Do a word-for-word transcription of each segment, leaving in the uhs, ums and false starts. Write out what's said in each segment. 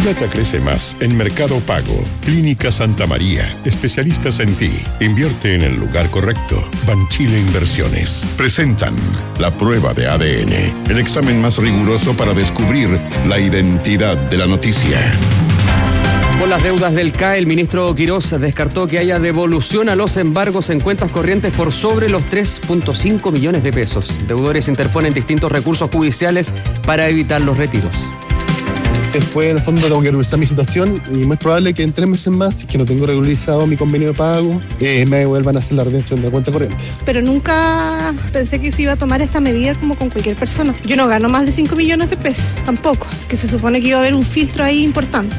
plata crece más en Mercado Pago. Clínica Santa María, especialistas en ti. Invierte en el lugar correcto. Banchile Inversiones. Presentan la prueba de A D N, el examen más riguroso para descubrir la identidad de la noticia. Con las deudas del C A E, el ministro Quirós descartó que haya devolución a los embargos en cuentas corrientes por sobre los tres punto cinco millones de pesos. Deudores interponen distintos recursos judiciales para evitar los retiros. Después, en el fondo, tengo que revisar mi situación y muy probable que en tres meses más, si que no tengo regularizado mi convenio de pago, eh, me vuelvan a hacer la retención de la cuenta corriente. Pero nunca pensé que se iba a tomar esta medida como con cualquier persona. Yo no gano más de cinco millones de pesos, tampoco, que se supone que iba a haber un filtro ahí importante.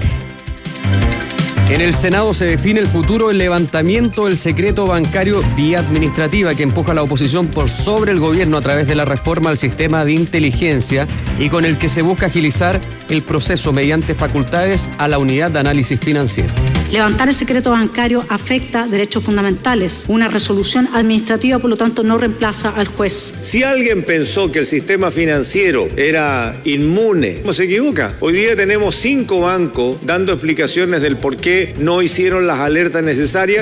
En el Senado se define el futuro del levantamiento del secreto bancario vía administrativa que empuja a la oposición por sobre el gobierno a través de la reforma al sistema de inteligencia y con el que se busca agilizar el proceso mediante facultades a la unidad de análisis financiero. Levantar el secreto bancario afecta derechos fundamentales. Una resolución administrativa, por lo tanto, no reemplaza al juez. Si alguien pensó que el sistema financiero era inmune, se equivoca. Hoy día tenemos cinco bancos dando explicaciones del por qué no hicieron las alertas necesarias.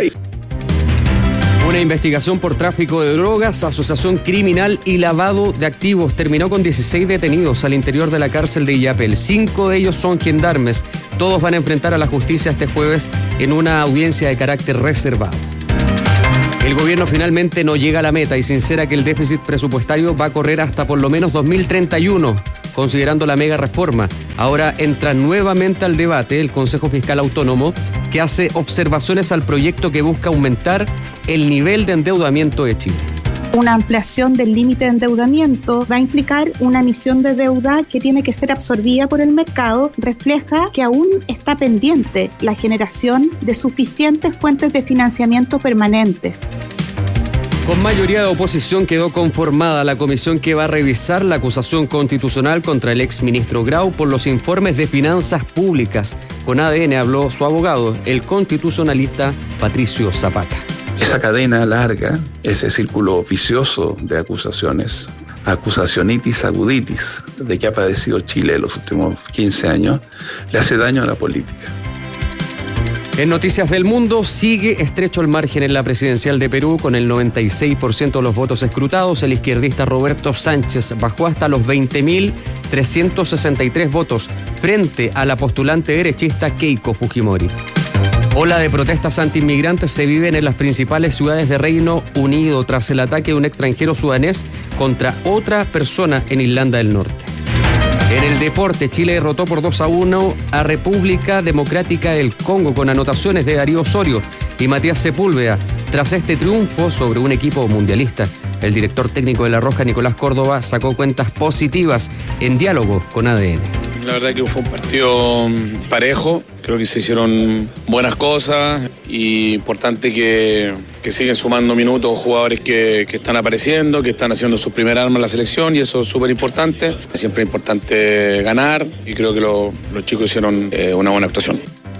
Una investigación por tráfico de drogas, asociación criminal y lavado de activos terminó con dieciséis detenidos al interior de la cárcel de Illapel. Cinco de ellos son gendarmes. Todos van a enfrentar a la justicia este jueves en una audiencia de carácter reservado. El gobierno finalmente no llega a la meta y sincera que el déficit presupuestario va a correr hasta por lo menos dos mil treinta y uno. Considerando la mega reforma. Ahora entra nuevamente al debate el Consejo Fiscal Autónomo, que hace observaciones al proyecto que busca aumentar el nivel de endeudamiento de Chile. Una ampliación del límite de endeudamiento va a implicar una emisión de deuda que tiene que ser absorbida por el mercado. Refleja que aún está pendiente la generación de suficientes fuentes de financiamiento permanentes. Con mayoría de oposición quedó conformada la comisión que va a revisar la acusación constitucional contra el exministro Grau por los informes de finanzas públicas. Con A D N habló su abogado, el constitucionalista Patricio Zapata. Esa cadena larga, ese círculo vicioso de acusaciones, acusacionitis aguditis de que ha padecido Chile en los últimos quince años, le hace daño a la política. En Noticias del Mundo, sigue estrecho el margen en la presidencial de Perú con el noventa y seis por ciento de los votos escrutados. El izquierdista Roberto Sánchez bajó hasta los veinte mil trescientos sesenta y tres votos frente a la postulante derechista Keiko Fujimori. Ola de protestas antiinmigrantes se viven en las principales ciudades de Reino Unido tras el ataque de un extranjero sudanés contra otra persona en Irlanda del Norte. En el deporte, Chile derrotó por dos a uno a República Democrática del Congo con anotaciones de Darío Osorio y Matías Sepúlveda. Tras este triunfo sobre un equipo mundialista, el director técnico de La Roja, Nicolás Córdoba, sacó cuentas positivas en diálogo con A D N. La verdad que fue un partido parejo, creo que se hicieron buenas cosas y importante que, que siguen sumando minutos jugadores que, que están apareciendo, que están haciendo su primer arma en la selección y eso es súper importante. Siempre es importante ganar y creo que lo, los chicos hicieron eh, una buena actuación.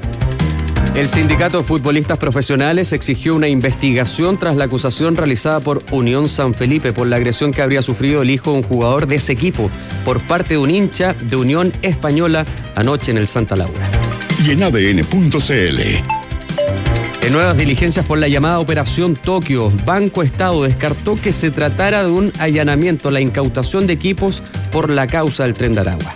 El sindicato de futbolistas profesionales exigió una investigación tras la acusación realizada por Unión San Felipe por la agresión que habría sufrido el hijo de un jugador de ese equipo por parte de un hincha de Unión Española anoche en el Santa Laura. Y en A D N punto C L. En nuevas diligencias por la llamada Operación Tokio, Banco Estado descartó que se tratara de un allanamiento a la incautación de equipos por la causa del Tren de Aragua.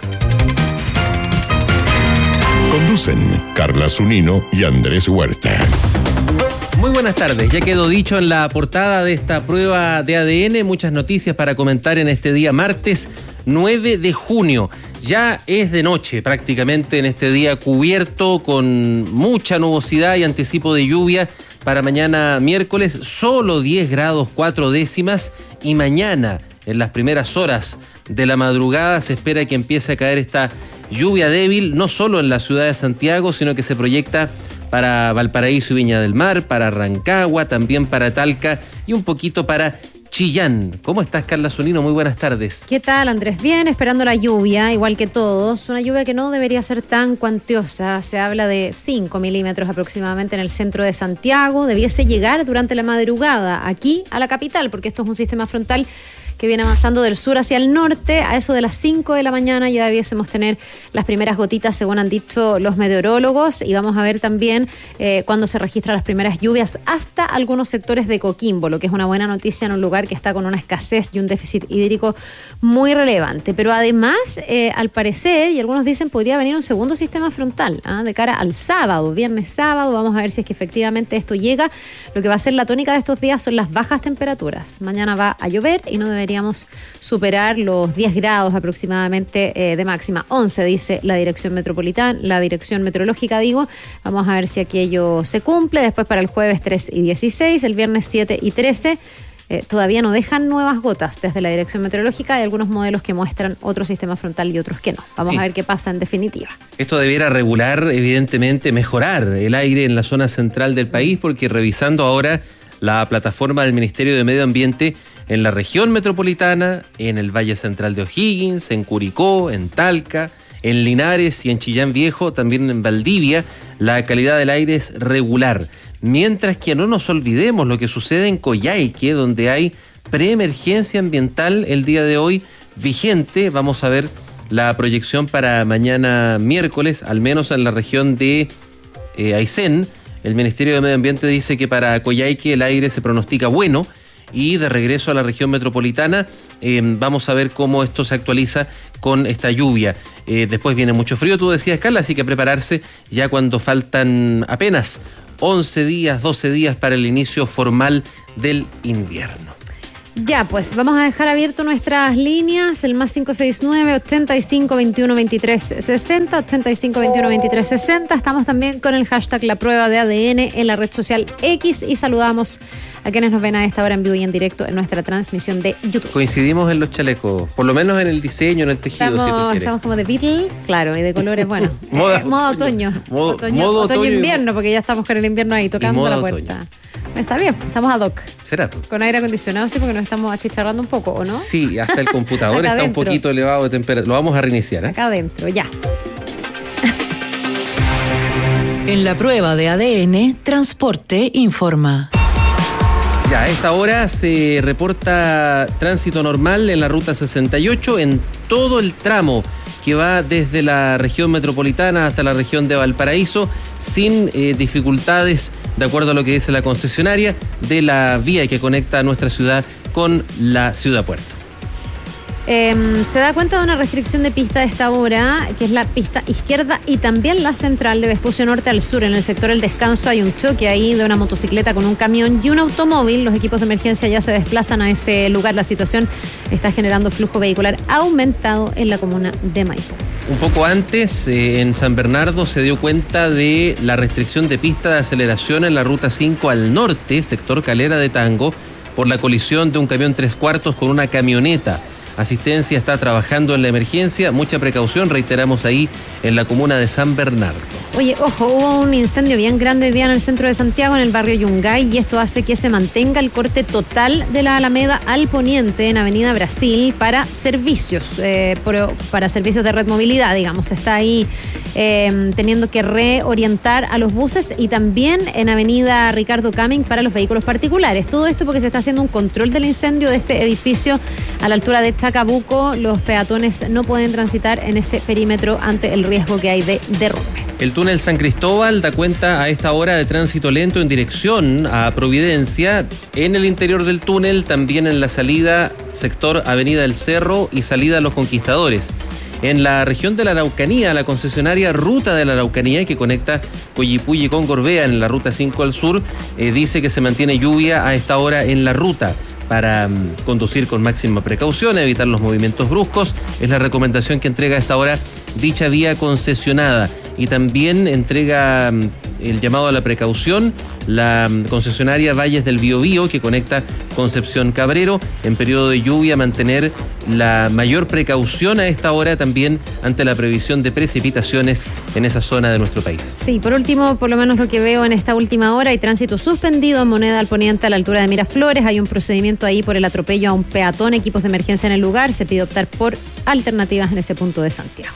Conducen Carla Zunino y Andrés Huerta. Muy buenas tardes, ya quedó dicho en la portada de esta prueba de A D N, muchas noticias para comentar en este día martes nueve de junio. Ya es de noche prácticamente en este día cubierto con mucha nubosidad y anticipo de lluvia para mañana miércoles, solo diez grados cuatro décimas y mañana en las primeras horas de la madrugada se espera que empiece a caer esta lluvia débil, no solo en la ciudad de Santiago, sino que se proyecta para Valparaíso y Viña del Mar, para Rancagua, también para Talca y un poquito para Chillán. ¿Cómo estás, Carla Zunino? Muy buenas tardes. ¿Qué tal, Andrés? Bien, esperando la lluvia, igual que todos. Una lluvia que no debería ser tan cuantiosa. Se habla de cinco milímetros aproximadamente en el centro de Santiago. Debiese llegar durante la madrugada aquí a la capital, porque esto es un sistema frontal que viene avanzando del sur hacia el norte. A eso de las cinco de la mañana ya debiésemos tener las primeras gotitas, según han dicho los meteorólogos, y vamos a ver también eh, cuando se registran las primeras lluvias hasta algunos sectores de Coquimbo, lo que es una buena noticia en un lugar que está con una escasez y un déficit hídrico muy relevante. Pero además, eh, al parecer, y algunos dicen, podría venir un segundo sistema frontal ¿eh? de cara al sábado, viernes sábado. Vamos a ver si es que efectivamente esto llega. Lo que va a ser la tónica de estos días son las bajas temperaturas. Mañana va a llover y no deberíamos superar los diez grados aproximadamente eh, de máxima. once dice la dirección metropolitana, la dirección meteorológica, digo. Vamos a ver si aquello se cumple. Después para el jueves tres y dieciséis, el viernes siete y trece. Eh, todavía no dejan nuevas gotas desde la dirección meteorológica. Hay algunos modelos que muestran otro sistema frontal y otros que no. Vamos sí. a ver qué pasa en definitiva. Esto debiera regular, evidentemente, mejorar el aire en la zona central del país, porque revisando ahora la plataforma del Ministerio de Medio Ambiente en la región metropolitana, en el Valle Central de O'Higgins, en Curicó, en Talca, en Linares y en Chillán Viejo, también en Valdivia, la calidad del aire es regular. Mientras que no nos olvidemos lo que sucede en Coyhaique, donde hay preemergencia ambiental el día de hoy vigente. Vamos a ver la proyección para mañana miércoles, al menos en la región de eh, Aysén. El Ministerio de Medio Ambiente dice que para Coyhaique el aire se pronostica bueno, y de regreso a la región metropolitana eh, vamos a ver cómo esto se actualiza con esta lluvia. Eh, después viene mucho frío, tú decías, Carla, así que prepararse ya cuando faltan apenas once días, doce días para el inicio formal del invierno. Ya, pues vamos a dejar abierto nuestras líneas, el más cinco seis nueve, ochenta y cinco, veintiuno, veintitrés, sesenta, ochenta y cinco, veintiuno, veintitrés, sesenta. Estamos también con el hashtag La Prueba de A D N en la red social X, y saludamos a quienes nos ven a esta hora en vivo y en directo en nuestra transmisión de YouTube. Coincidimos en los chalecos, por lo menos en el diseño, en el tejido. Estamos, si tú quieres. Estamos como de Beatle, claro, y de colores, bueno, moda, eh, modo otoño, modo, otoño, modo otoño, otoño invierno, porque ya estamos con el invierno ahí tocando la puerta. Otoño. Está bien, estamos ad hoc. ¿Será? Con aire acondicionado, sí, porque nos estamos achicharrando un poco, ¿o no? Sí, hasta el computador está adentro. Un poquito elevado de temperatura. Lo vamos a reiniciar, ¿eh? Acá adentro, ya. En la prueba de A D N, Transporte informa. Ya, a esta hora se reporta tránsito normal en la ruta sesenta y ocho en todo el tramo que va desde la región metropolitana hasta la región de Valparaíso, sin eh, dificultades, de acuerdo a lo que dice la concesionaria, de la vía que conecta a nuestra ciudad con la ciudad puerto. Eh, se da cuenta de una restricción de pista a esta hora, que es la pista izquierda y también la central de Vespucio Norte al sur. En el sector El Descanso hay un choque ahí de una motocicleta con un camión y un automóvil. Los equipos de emergencia ya se desplazan a ese lugar. La situación está generando flujo vehicular aumentado en la comuna de Maipo. Un poco antes, eh, en San Bernardo se dio cuenta de la restricción de pista de aceleración en la ruta cinco al norte, sector Calera de Tango, por la colisión de un camión tres cuartos con una camioneta. Asistencia está trabajando en la emergencia, mucha precaución, reiteramos ahí en la comuna de San Bernardo. Oye, ojo, hubo un incendio bien grande hoy día en el centro de Santiago, en el barrio Yungay, y esto hace que se mantenga el corte total de la Alameda al poniente en Avenida Brasil para servicios, eh, por, para servicios de red movilidad, digamos. Se está ahí eh, teniendo que reorientar a los buses, y también en Avenida Ricardo Camming para los vehículos particulares. Todo esto porque se está haciendo un control del incendio de este edificio a la altura de Chacabuco. Los peatones no pueden transitar en ese perímetro ante el riesgo que hay de derrumbe. El túnel San Cristóbal da cuenta a esta hora de tránsito lento en dirección a Providencia, en el interior del túnel, también en la salida sector Avenida del Cerro y salida a Los Conquistadores. En la región de la Araucanía, la concesionaria Ruta de la Araucanía, que conecta Coyipulli con Gorbea en la ruta cinco al sur, eh, dice que se mantiene lluvia a esta hora en la ruta. Para um, conducir con máxima precaución, evitar los movimientos bruscos, es la recomendación que entrega a esta hora dicha vía concesionada. Y también entrega um, el llamado a la precaución la um, concesionaria Valles del Biobío, que conecta Concepción Cabrero. En periodo de lluvia, mantener la mayor precaución a esta hora también ante la previsión de precipitaciones en esa zona de nuestro país. Sí, por último, por lo menos lo que veo en esta última hora, hay tránsito suspendido en Moneda al Poniente a la altura de Miraflores. Hay un procedimiento ahí por el atropello a un peatón, equipos de emergencia en el lugar. Se pide optar por alternativas en ese punto de Santiago.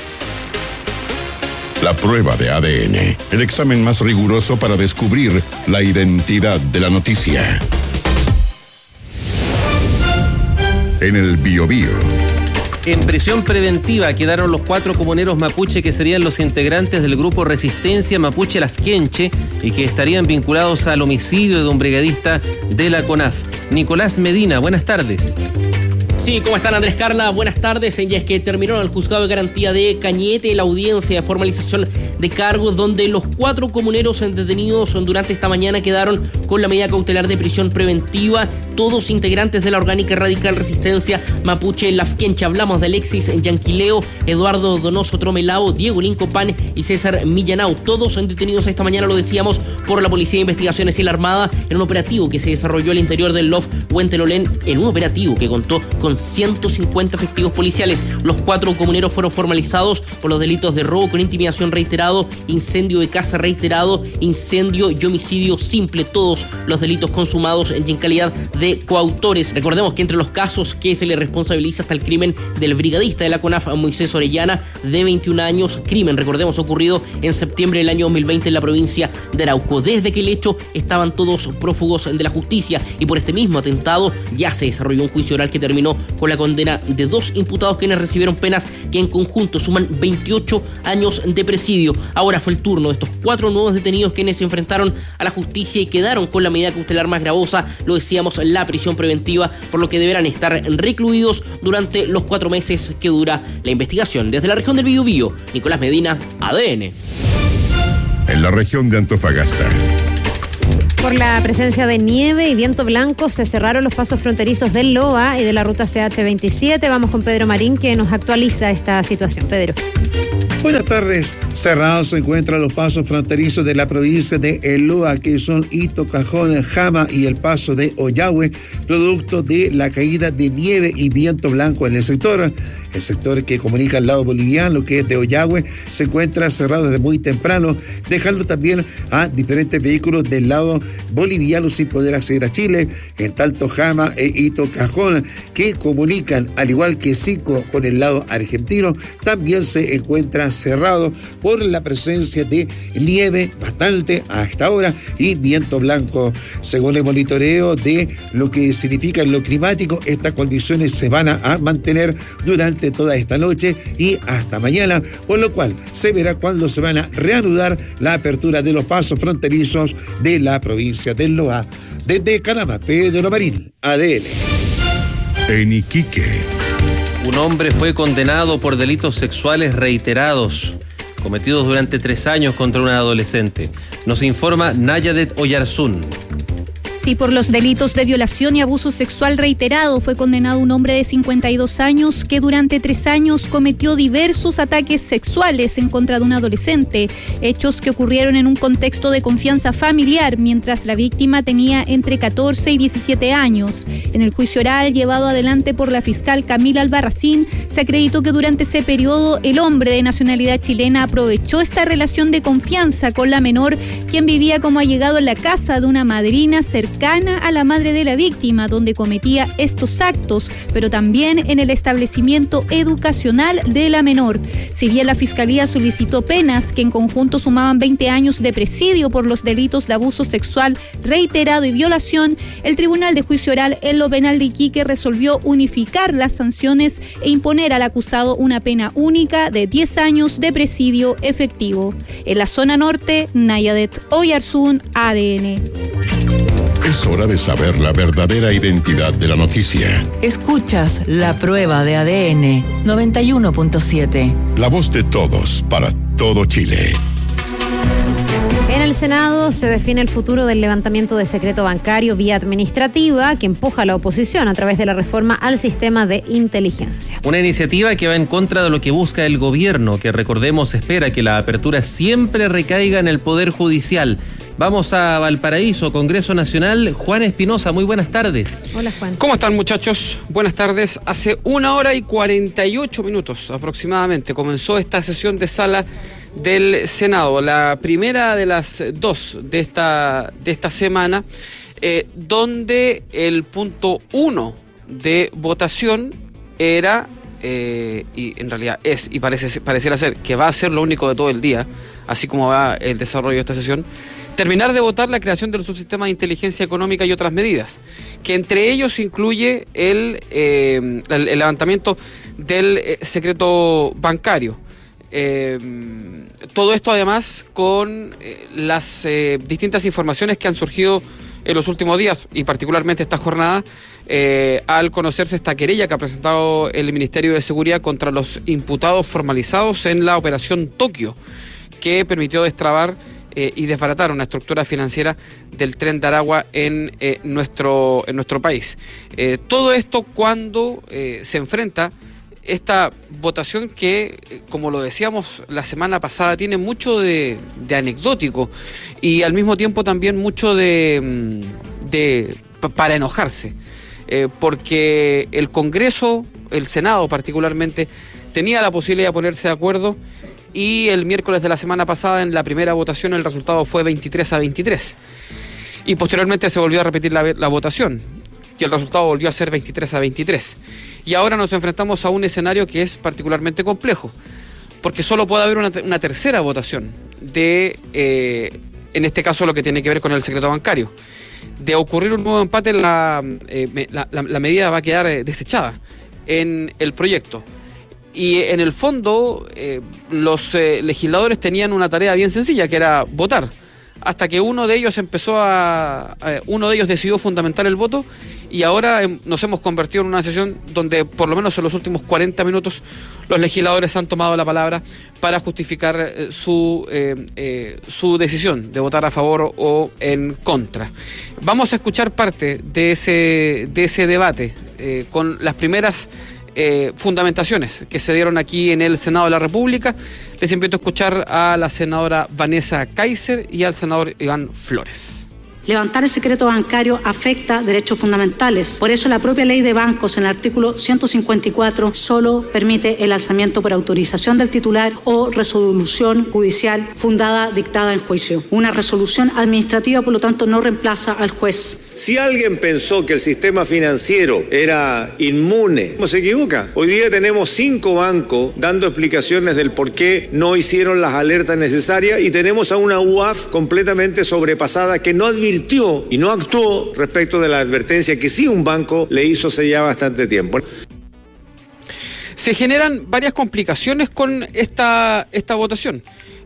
La prueba de A D N, el examen más riguroso para descubrir la identidad de la noticia. en el Biobío. En prisión preventiva quedaron los cuatro comuneros mapuche que serían los integrantes del grupo Resistencia Mapuche Lafkenche y que estarían vinculados al homicidio de un brigadista de la CONAF. Nicolás Medina, buenas tardes. Sí, ¿cómo están, Andrés Carla? Buenas tardes. Y es que terminó en el juzgado de garantía de Cañete la audiencia de formalización de cargos, donde los cuatro comuneros detenidos durante esta mañana quedaron con la medida cautelar de prisión preventiva, todos integrantes de la orgánica radical Resistencia Mapuche Lafkenche. Hablamos de Alexis Yanquileo, Eduardo Donoso Tromelao, Diego Lincopán y César Millanao, todos detenidos esta mañana, lo decíamos, por la Policía de Investigaciones y la Armada en un operativo que se desarrolló al interior del L O F Huentelolén, en un operativo que contó con ciento cincuenta efectivos policiales. Los cuatro comuneros fueron formalizados por los delitos de robo con intimidación reiterado, incendio de casa reiterado, incendio y homicidio simple, todos los delitos consumados en calidad de coautores. Recordemos que entre los casos que se le responsabiliza está el crimen del brigadista de la CONAF, Moisés Orellana, de veintiún años, crimen, recordemos, ocurrido en septiembre del año dos mil veinte en la provincia de Arauco. Desde aquel hecho estaban todos prófugos de la justicia y por este mismo atentado ya se desarrolló un juicio oral que terminó con la condena de dos imputados quienes recibieron penas que en conjunto suman veintiocho años de presidio. Ahora fue el turno de estos cuatro nuevos detenidos quienes se enfrentaron a la justicia y quedaron con la medida cautelar más gravosa, lo decíamos, la prisión preventiva, por lo que deberán estar recluidos durante los cuatro meses que dura la investigación. Desde la región del Biobío, Nicolás Medina, A D N. En la región de Antofagasta. Por la presencia de nieve y viento blanco se cerraron los pasos fronterizos del Loa y de la ruta C H veintisiete. Vamos con Pedro Marín, que nos actualiza esta situación. Pedro. Buenas tardes. Cerrados se encuentran los pasos fronterizos de la provincia de El Loa, que son Ito, Cajón, Jama y el paso de Ollagüe, producto de la caída de nieve y viento blanco en el sector. El sector que comunica al lado boliviano, que es de Ollagüe, se encuentra cerrado desde muy temprano, dejando también a diferentes vehículos del lado boliviano sin poder acceder a Chile. En tanto, Jama e Ito, Cajón, que comunican, al igual que Sico, con el lado argentino, también se encuentran cerrados por la presencia de nieve bastante hasta ahora y viento blanco. Según el monitoreo de lo que significa en lo climático, estas condiciones se van a mantener durante toda esta noche y hasta mañana, por lo cual se verá cuándo se van a reanudar la apertura de los pasos fronterizos de la provincia del Loa. Desde Canamá, Pedro Marín, A D N. En Iquique. Un hombre fue condenado por delitos sexuales reiterados cometidos durante tres años contra una adolescente. Nos informa Nayadet Oyarzún. Sí, por los delitos de violación y abuso sexual reiterado fue condenado un hombre de cincuenta y dos años que durante tres años cometió diversos ataques sexuales en contra de un adolescente, hechos que ocurrieron en un contexto de confianza familiar mientras la víctima tenía entre catorce y diecisiete años. En el juicio oral llevado adelante por la fiscal Camila Albarracín, se acreditó que durante ese periodo el hombre de nacionalidad chilena aprovechó esta relación de confianza con la menor, quien vivía como allegado en la casa de una madrina cercana a la madre de la víctima, donde cometía estos actos, pero también en el establecimiento educacional de la menor. Si bien la Fiscalía solicitó penas que en conjunto sumaban veinte años de presidio por los delitos de abuso sexual reiterado y violación, el Tribunal de Juicio Oral en lo Penal de Iquique resolvió unificar las sanciones e imponer al acusado una pena única de diez años de presidio efectivo. En la zona norte, Nayadet Oyarzún, A D N. Es hora de saber la verdadera identidad de la noticia. Escuchas La Prueba de A D N noventa y uno punto siete. La voz de todos para todo Chile. En el Senado se define el futuro del levantamiento de secreto bancario vía administrativa que empuja a la oposición a través de la reforma al sistema de inteligencia. Una iniciativa que va en contra de lo que busca el gobierno, que recordemos espera que la apertura siempre recaiga en el Poder Judicial. Vamos a Valparaíso, Congreso Nacional. Juan Espinosa, muy buenas tardes. Hola, Juan. ¿Cómo están, muchachos? Buenas tardes. Hace una hora y cuarenta y ocho minutos aproximadamente comenzó esta sesión de sala del Senado, la primera de las dos de esta, de esta semana, eh, donde el punto uno de votación era, eh, y en realidad es, y parece pareciera ser que va a ser lo único de todo el día, así como va el desarrollo de esta sesión, Terminar de votar la creación del subsistema de inteligencia económica y otras medidas, que entre ellos incluye el, eh, el, el levantamiento del eh, secreto bancario. Eh, todo esto además con eh, las eh, distintas informaciones que han surgido en los últimos días y particularmente esta jornada eh, al conocerse esta querella que ha presentado el Ministerio de Seguridad contra los imputados formalizados en la operación Tokio, que permitió destrabar eh, y desbaratar una estructura financiera del Tren de Aragua en, eh, nuestro, en nuestro país. Eh, todo esto cuando eh, se enfrenta esta votación que, como lo decíamos la semana pasada, tiene mucho de, de anecdótico y al mismo tiempo también mucho de, de para enojarse, eh, porque el Congreso, el Senado particularmente, tenía la posibilidad de ponerse de acuerdo y el miércoles de la semana pasada en la primera votación el resultado fue veintitrés a veintitrés y posteriormente se volvió a repetir la, la votación y el resultado volvió a ser veintitrés a veintitrés. Y ahora nos enfrentamos a un escenario que es particularmente complejo, porque solo puede haber una, una tercera votación de, eh, en este caso, lo que tiene que ver con el secreto bancario. De ocurrir un nuevo empate, la, eh, la, la, la medida va a quedar eh, desechada en el proyecto. Y en el fondo, eh, los eh, legisladores tenían una tarea bien sencilla, que era votar. Hasta que uno de ellos empezó a, a uno de ellos decidió fundamentar el voto y ahora eh, nos hemos convertido en una sesión donde por lo menos en los últimos cuarenta minutos los legisladores han tomado la palabra para justificar eh, su, eh, eh, su decisión de votar a favor o en contra. Vamos a escuchar parte de ese, de ese debate eh, con las primeras Eh, fundamentaciones que se dieron aquí en el Senado de la República. Les invito a escuchar a la senadora Vanessa Kaiser y al senador Iván Flores. Levantar el secreto bancario afecta derechos fundamentales. Por eso la propia ley de bancos en el artículo ciento cincuenta y cuatro solo permite el alzamiento por autorización del titular o resolución judicial fundada dictada en juicio. Una resolución administrativa, por lo tanto, no reemplaza al juez. Si alguien pensó que el sistema financiero era inmune, se equivoca. Hoy día tenemos cinco bancos dando explicaciones del por qué no hicieron las alertas necesarias y tenemos a una U A F completamente sobrepasada que no advirtió y no actuó respecto de la advertencia que sí un banco le hizo hace ya bastante tiempo. Se generan varias complicaciones con esta, esta votación.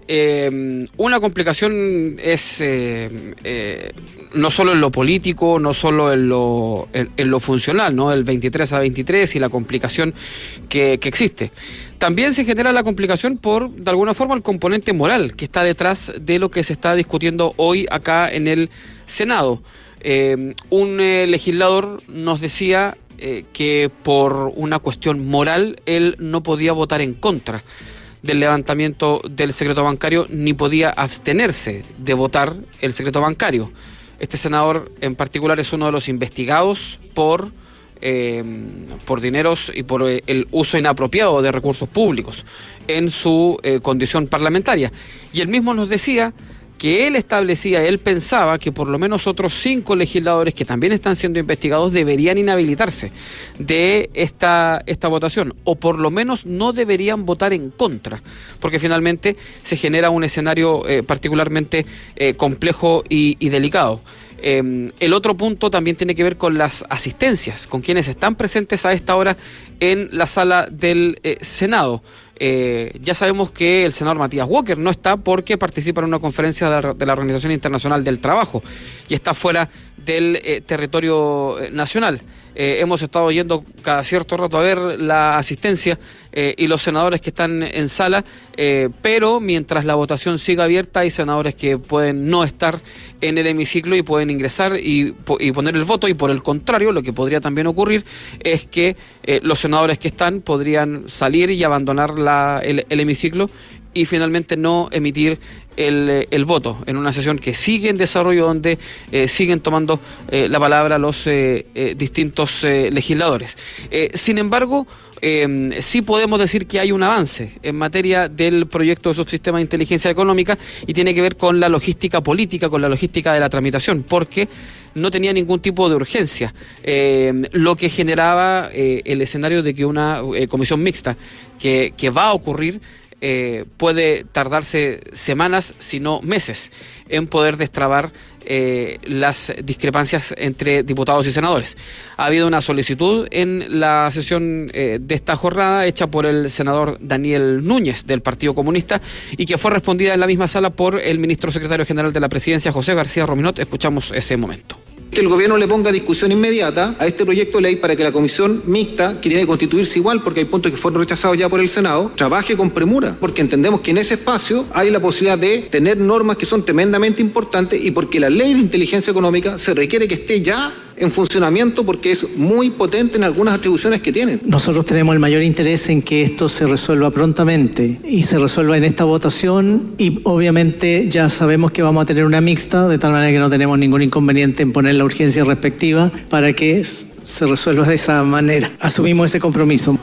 Eh, una complicación es eh, eh, no solo en lo político, no solo en lo, en, en lo funcional, ¿no? El veintitrés a veintitrés y la complicación que, que existe. También se genera la complicación por, de alguna forma, el componente moral que está detrás de lo que se está discutiendo hoy acá en el Senado. Eh, un eh, legislador nos decía eh, que por una cuestión moral él no podía votar en contra del levantamiento del secreto bancario ni podía abstenerse de votar el secreto bancario. Este senador en particular es uno de los investigados por, eh, por dineros y por eh, el uso inapropiado de recursos públicos en su eh, condición parlamentaria. Y él mismo nos decía que él establecía, él pensaba que por lo menos otros cinco legisladores que también están siendo investigados deberían inhabilitarse de esta, esta votación, o por lo menos no deberían votar en contra, porque finalmente se genera un escenario eh, particularmente eh, complejo y, y delicado. Eh, el otro punto también tiene que ver con las asistencias, con quienes están presentes a esta hora en la sala del eh, Senado. Eh, ya sabemos que el senador Matías Walker no está porque participa en una conferencia de la, de la Organización Internacional del Trabajo y está fuera del eh, territorio eh, nacional. Eh, hemos estado yendo cada cierto rato a ver la asistencia eh, y los senadores que están en sala, eh, pero mientras la votación siga abierta hay senadores que pueden no estar en el hemiciclo y pueden ingresar y, y poner el voto, y por el contrario lo que podría también ocurrir es que eh, los senadores que están podrían salir y abandonar la, el, el hemiciclo y finalmente no emitir el, el voto en una sesión que sigue en desarrollo, donde eh, siguen tomando eh, la palabra los eh, eh, distintos eh, legisladores. Eh, sin embargo, eh, sí podemos decir que hay un avance en materia del proyecto de subsistema de inteligencia económica y tiene que ver con la logística política, con la logística de la tramitación, porque no tenía ningún tipo de urgencia, eh, lo que generaba eh, el escenario de que una eh, comisión mixta que, que va a ocurrir eh, puede tardarse semanas, si no meses, en poder destrabar eh, las discrepancias entre diputados y senadores. Ha habido una solicitud en la sesión eh, de esta jornada hecha por el senador Daniel Núñez del Partido Comunista y que fue respondida en la misma sala por el ministro secretario general de la Presidencia, José García Rominot. Escuchamos ese momento. Que el gobierno le ponga discusión inmediata a este proyecto de ley para que la comisión mixta, que tiene que constituirse igual porque hay puntos que fueron rechazados ya por el Senado, trabaje con premura, porque entendemos que en ese espacio hay la posibilidad de tener normas que son tremendamente importantes y porque la ley de inteligencia económica se requiere que esté ya en funcionamiento porque es muy potente en algunas atribuciones que tienen. Nosotros tenemos el mayor interés en que esto se resuelva prontamente y se resuelva en esta votación y obviamente ya sabemos que vamos a tener una mixta, de tal manera que no tenemos ningún inconveniente en poner la urgencia respectiva para que se resuelva de esa manera. Asumimos ese compromiso.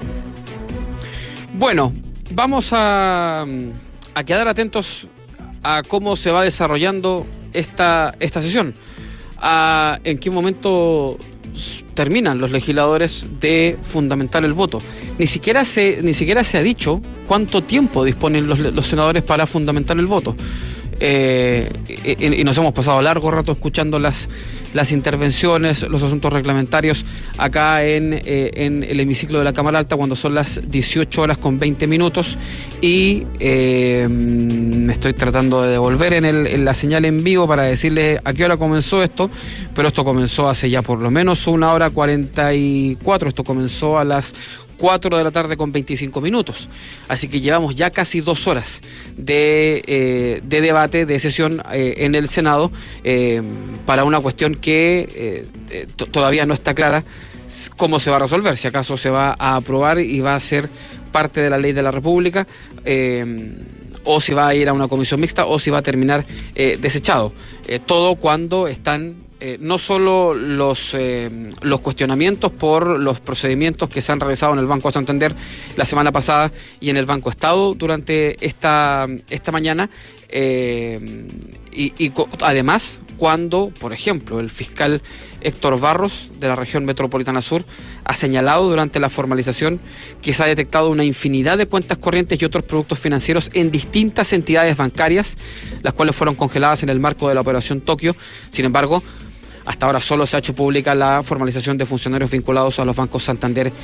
Bueno, vamos a, a quedar atentos a cómo se va desarrollando esta, esta sesión. A en qué momento terminan los legisladores de fundamentar el voto. Ni siquiera se, ni siquiera se ha dicho cuánto tiempo disponen los, los senadores para fundamentar el voto. Eh, y, y nos hemos pasado largo rato escuchando las, las intervenciones, los asuntos reglamentarios acá en, eh, en el hemiciclo de la Cámara Alta cuando son las dieciocho horas con veinte minutos y eh, me estoy tratando de devolver en, el, en la señal en vivo para decirles a qué hora comenzó esto, pero esto comenzó hace ya por lo menos una hora cuarenta y cuatro, esto comenzó a las cuatro de la tarde con veinticinco minutos. Así que llevamos ya casi dos horas de, eh, de debate, de sesión eh, en el Senado eh, para una cuestión que eh, t- todavía no está clara cómo se va a resolver, si acaso se va a aprobar y va a ser parte de la ley de la República, eh, o si va a ir a una comisión mixta o si va a terminar eh, desechado. Eh, todo cuando están eh, no solo los, eh, los cuestionamientos por los procedimientos que se han realizado en el Banco Santander la semana pasada y en el Banco Estado durante esta, esta mañana, eh, y, y co- además cuando, por ejemplo, el fiscal Héctor Barros de la región metropolitana sur ha señalado durante la formalización que se ha detectado una infinidad de cuentas corrientes y otros productos financieros en distintas entidades bancarias, las cuales fueron congeladas en el marco de la Operación Tokio. Sin embargo, hasta ahora solo se ha hecho pública la formalización de funcionarios vinculados a los bancos Santander